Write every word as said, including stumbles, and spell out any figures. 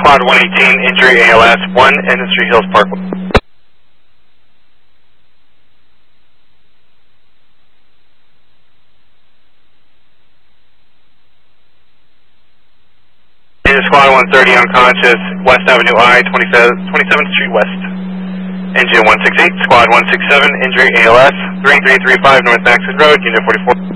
Squad one eighteen, injury A L S, one Industry Hills Parkway. Squad one thirty unconscious, West Avenue I, twenty-seventh Street West. Engine one six eight, Squad one six seven, injury A L S, three three three five North Maxon Road, Unit forty-four.